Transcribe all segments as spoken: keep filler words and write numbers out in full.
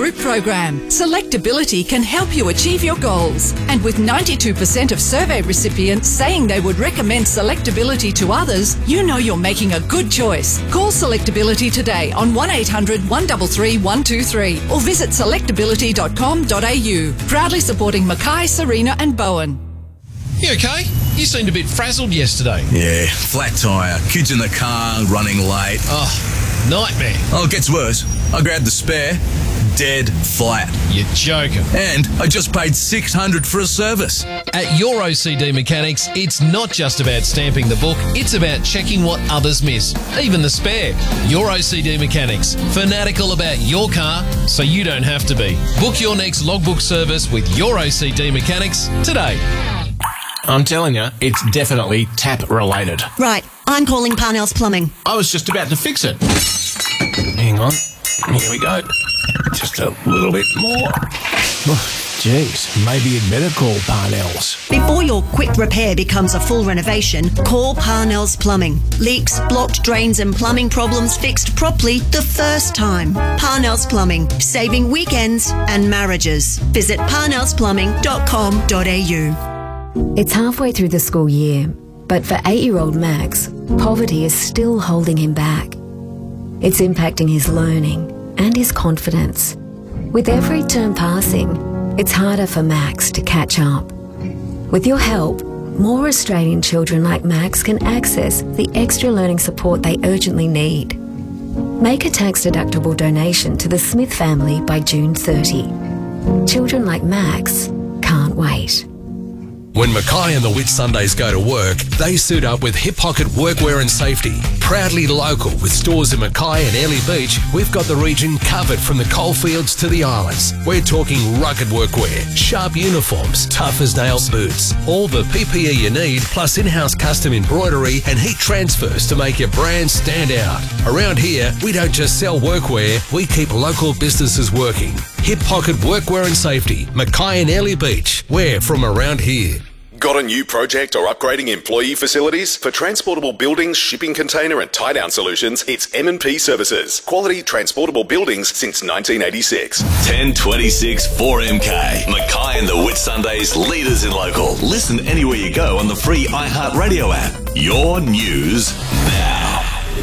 group program. Selectability can help you achieve your goals. And with ninety-two percent of survey recipients saying they would recommend Selectability to others, you know you're making a good choice. Call Selectability today on one eight hundred, one three three, one two three or visit selectability dot com dot a u. Proudly supporting Mackay, Serena and Bowen. You okay? You seemed a bit frazzled yesterday. Yeah, flat tyre, kids in the car, running late. Oh, nightmare. Oh, it gets worse. I grabbed the spare, dead flat. You're joking. And I just paid six hundred dollars for a service. At Your O C D Mechanics, it's not just about stamping the book, it's about checking what others miss, even the spare. Your O C D Mechanics, fanatical about your car so you don't have to be. Book your next logbook service with Your O C D Mechanics today. I'm telling you, it's definitely tap related. Right, I'm calling Parnell's Plumbing. I was just about to fix it. Hang on. Here we go. Just a little bit more. Jeez, maybe you'd better call Parnell's. Before your quick repair becomes a full renovation, call Parnell's Plumbing. Leaks, blocked drains and plumbing problems fixed properly the first time. Parnell's Plumbing, saving weekends and marriages. Visit parnells plumbing dot com dot a u. It's halfway through the school year, but for eight-year-old Max, poverty is still holding him back. It's impacting his learning and his confidence. With every term passing, it's harder for Max to catch up. With your help, more Australian children like Max can access the extra learning support they urgently need. Make a tax-deductible donation to the Smith family by June thirtieth. Children like Max can't wait. When Mackay and the Whitsundays go to work, they suit up with Hip Pocket Workwear and Safety. Proudly local with stores in Mackay and Airlie Beach, we've got the region covered from the coalfields to the islands. We're talking rugged workwear, sharp uniforms, tough as nails boots, all the P P E you need, plus in-house custom embroidery and heat transfers to make your brand stand out. Around here, we don't just sell workwear, we keep local businesses working. Hip Pocket Workwear and Safety, Mackay and Airlie Beach. We're from around here. Got a new project or upgrading employee facilities? For transportable buildings, shipping container and tie-down solutions, it's M and P Services. Quality transportable buildings since nineteen eighty-six. ten twenty-six four M K. Mackay and the Whitsundays, leaders in local. Listen anywhere you go on the free iHeartRadio app. Your news now.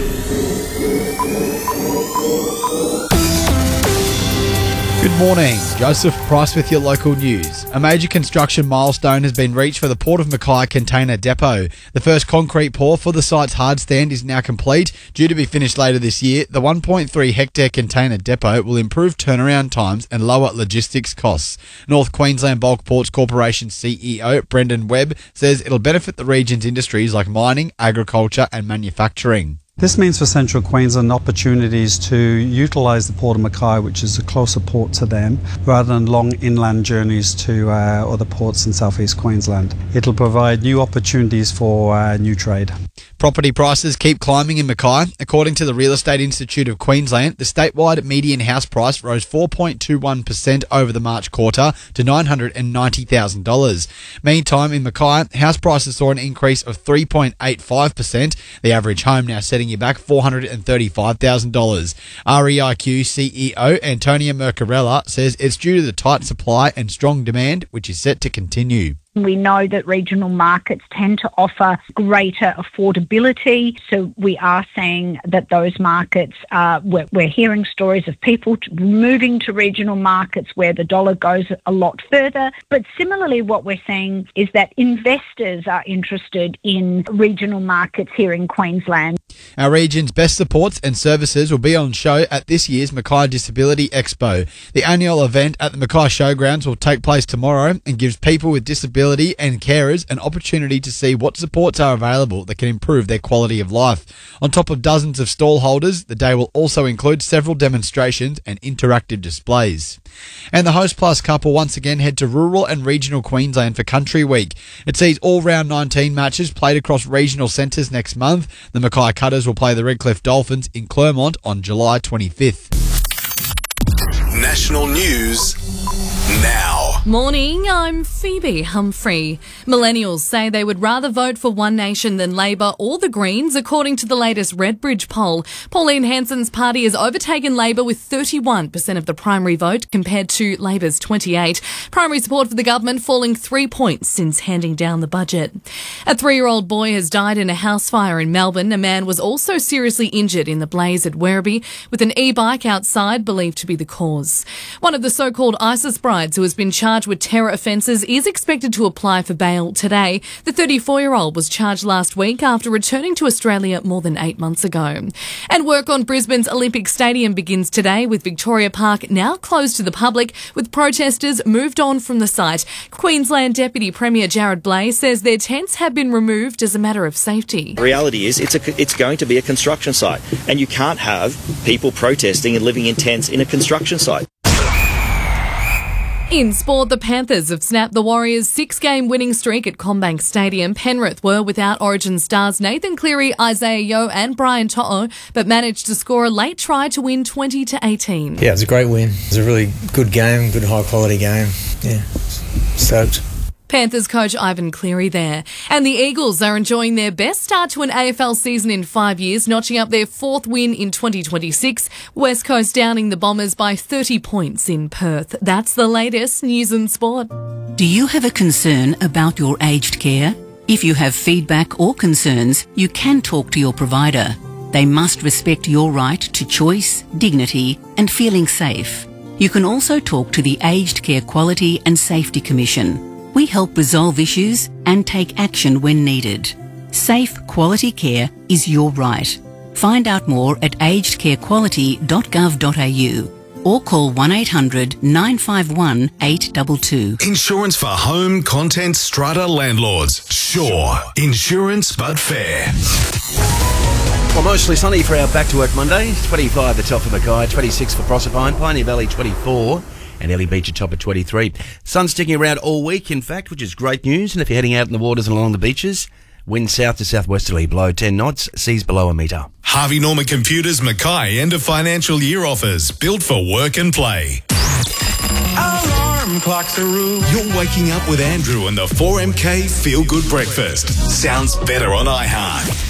Good morning, Joseph Price with your local news. A major construction milestone has been reached for the Port of Mackay Container Depot. The first concrete pour for the site's hard stand is now complete. Due to be finished later this year, the one point three hectare container depot will improve turnaround times and lower logistics costs. North Queensland Bulk Ports Corporation C E O Brendan Webb says it'll benefit the region's industries like mining, agriculture and manufacturing. This means for Central Queensland opportunities to utilise the Port of Mackay, which is a closer port to them, rather than long inland journeys to uh, other ports in southeast Queensland. It'll provide new opportunities for uh, new trade. Property prices keep climbing in Mackay. According to the Real Estate Institute of Queensland, the statewide median house price rose four point two one percent over the March quarter to nine hundred ninety thousand dollars. Meantime, in Mackay, house prices saw an increase of three point eight five percent, the average home now setting you back four hundred thirty-five thousand dollars. R E I Q C E O Antonia Mercarella says it's due to the tight supply and strong demand, which is set to continue. We know that regional markets tend to offer greater affordability, so we are seeing that those markets, uh, we're, we're hearing stories of people moving to regional markets where the dollar goes a lot further. But similarly, what we're seeing is that investors are interested in regional markets here in Queensland. Our region's best supports and services will be on show at this year's Mackay Disability Expo. The annual event at the Mackay Showgrounds will take place tomorrow and gives people with disability and carers an opportunity to see what supports are available that can improve their quality of life. On top of dozens of stall holders, the day will also include several demonstrations and interactive displays. And the Host Plus couple once again head to rural and regional Queensland for Country Week. It sees all round nineteen matches played across regional centres next month. The Mackay Cutters will play the Redcliffe Dolphins in Clermont on July twenty-fifth. National news now. Morning, I'm Phoebe Humphrey. Millennials say they would rather vote for One Nation than Labor or the Greens, according to the latest Redbridge poll. Pauline Hanson's party has overtaken Labor with thirty-one percent of the primary vote compared to Labor's twenty-eight. Primary support for the government falling three points since handing down the budget. A three-year-old boy has died in a house fire in Melbourne. A man was also seriously injured in the blaze at Werribee, with an e-bike outside believed to be the cause. One of the so-called ISIS brides who has been charged with terror offences is expected to apply for bail today. The thirty-four-year-old was charged last week after returning to Australia more than eight months ago. And work on Brisbane's Olympic Stadium begins today, with Victoria Park now closed to the public, with protesters moved on from the site. Queensland Deputy Premier Jared Blay says their tents have been removed as a matter of safety. The reality is it's a, it's going to be a construction site, and you can't have people protesting and living in tents in a construction site. In sport, the Panthers have snapped the Warriors' six-game winning streak at CommBank Stadium. Penrith were without Origin stars Nathan Cleary, Isaiah Yeo and Brian To'o, but managed to score a late try to win twenty to eighteen. Yeah, it was a great win. It was a really good game, good high-quality game. Yeah, stoked. Panthers coach Ivan Cleary there. And the Eagles are enjoying their best start to an A F L season in five years, notching up their fourth win in twenty twenty-six. West Coast downing the Bombers by thirty points in Perth. That's the latest news and sport. Do you have a concern about your aged care? If you have feedback or concerns, you can talk to your provider. They must respect your right to choice, dignity and feeling safe. You can also talk to the Aged Care Quality and Safety Commission. We help resolve issues and take action when needed. Safe, quality care is your right. Find out more at aged care quality dot gov dot a u or call one eight hundred nine five one eight two two. Insurance for home, content, strata landlords. Sure. Insurance but fair. Well, mostly sunny for our Back to Work Monday. twenty-five the top for Mackay, twenty-six for Proserpine, Pioneer Valley twenty-four. And Ellie Beach at top at twenty-three. Sun sticking around all week, in fact, which is great news. And if you're heading out in the waters and along the beaches, wind south to southwesterly below ten knots, seas below a metre. Harvey Norman Computers Mackay end of financial year offers, built for work and play. Alarm clocks are rude. You're waking up with Andrew and the four M K Feel Good Breakfast. Sounds better on iHeart.